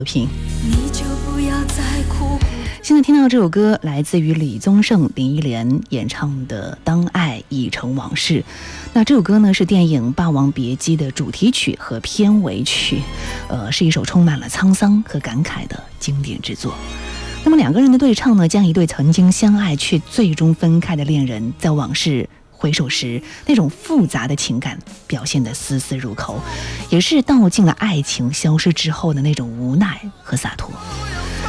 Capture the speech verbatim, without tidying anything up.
品。 你就不要再哭。 现在听到这首歌来自于李宗盛、林忆莲演唱的《当爱已成往事》。那这首歌呢是电影《霸王别姬》的主题曲和片尾曲，呃，是一首充满了沧桑和感慨的经典之作。那么两个人的对唱呢，将一对曾经相爱却最终分开的恋人在往事回首时那种复杂的情感表现得丝丝入扣，也是道尽了爱情消失之后的那种无奈和洒脱。